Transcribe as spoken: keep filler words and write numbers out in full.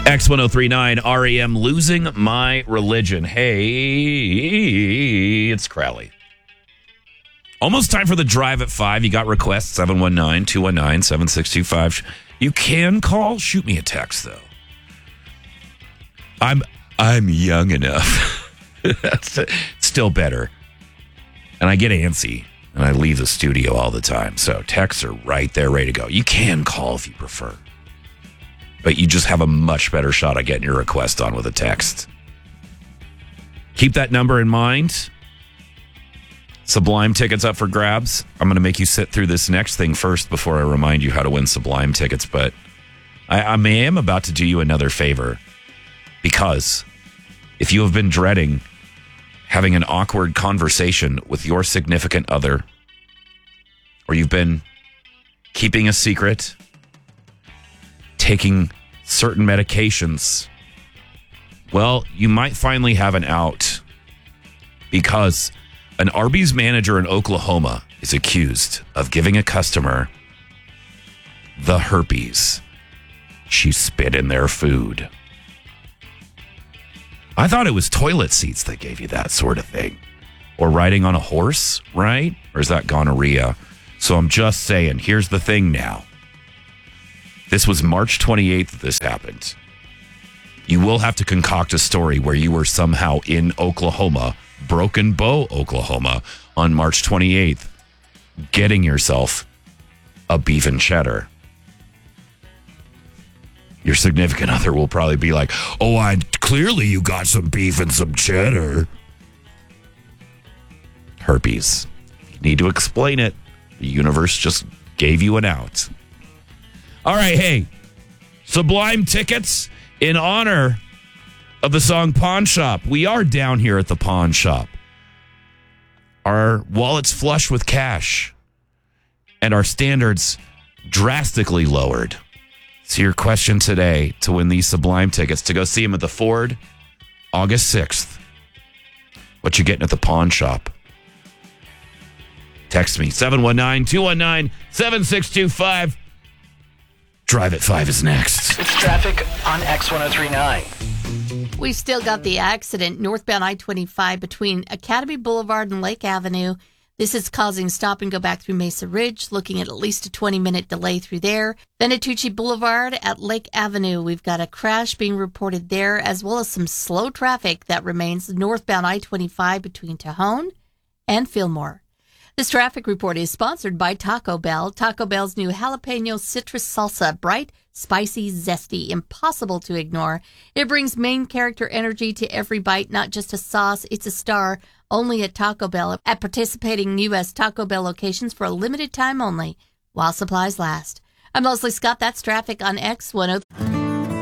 X ten thirty-nine R E M, Losing My Religion. Hey, it's Crowley. Almost time for the drive at five. You got requests, seven one nine, two one nine, seven six two five. You can call. Shoot me a text, though. I'm I'm young enough. That's still better. And I get antsy, and I leave the studio all the time. So texts are right there, ready to go. You can call if you prefer. But you just have a much better shot at getting your request on with a text. Keep that number in mind. Sublime tickets up for grabs. I'm going to make you sit through this next thing first before I remind you how to win Sublime tickets. But I, I am about to do you another favor. Because if you have been dreading having an awkward conversation with your significant other, or you've been keeping a secret, taking certain medications, well, you might finally have an out, because an Arby's manager in Oklahoma is accused of giving a customer the herpes. She spit in their food. I thought it was toilet seats that gave you that sort of thing. Or riding on a horse, right? Or is that gonorrhea? So I'm just saying, here's the thing now. This was March twenty-eighth that this happened. You will have to concoct a story where you were somehow in Oklahoma, Broken Bow, Oklahoma, on March twenty-eighth, getting yourself a beef and cheddar. Your significant other will probably be like, oh, I clearly you got some beef and some cheddar. Herpes. You need to explain it. The universe just gave you an out. All right, hey, Sublime tickets in honor of the song Pawn Shop. We are down here at the pawn shop. Our wallet's flush with cash, and our standards drastically lowered. So your question today to win these Sublime tickets to go see him at the Ford, August sixth. What you getting at the pawn shop? Text me, seven one nine, two one nine, seven six two five. Drive at five is next. It's traffic on X ten thirty-nine. We still got the accident northbound I twenty-five between Academy Boulevard and Lake Avenue. This is causing stop and go back through Mesa Ridge, looking at at least a twenty-minute delay through there. Venatucci Boulevard at Lake Avenue, we've got a crash being reported there, as well as some slow traffic that remains northbound I twenty-five between Tejon and Fillmore. This traffic report is sponsored by Taco Bell. Taco Bell's new jalapeno citrus salsa, bright, spicy, zesty, impossible to ignore. It brings main character energy to every bite, not just a sauce, it's a star. Only at Taco Bell at participating U S Taco Bell locations for a limited time only, while supplies last. I'm Leslie Scott. That's traffic on X ten.